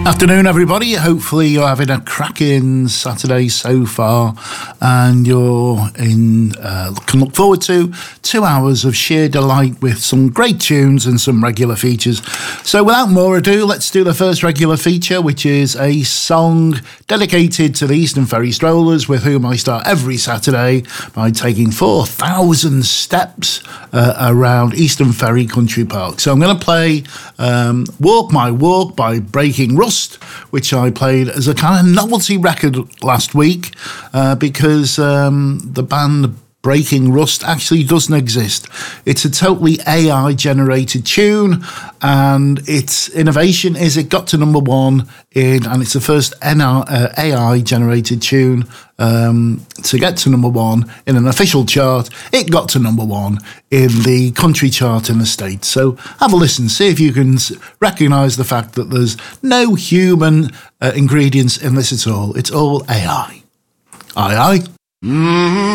Afternoon, everybody. Hopefully you're having a cracking Saturday so far, and can look forward to 2 hours of sheer delight with some great tunes and some regular features. So without more ado, let's do the first regular feature, which is a song dedicated to the Eastern Ferry Strollers, with whom I start every Saturday by taking 4,000 steps around Eastern Ferry Country Park. So I'm going to play Walk My Walk by Breaking Rust, which I played as a kind of novelty record last week because the band Breaking Rust actually doesn't exist. It's a totally AI-generated tune, and its innovation is it got to number one and it's the first AI-generated tune to get to number one in an official chart. It got to number one in the country chart in the States. So have a listen, see if you can recognise the fact that there's no human ingredients in this at all. It's all AI. Aye, aye. Mm-hmm.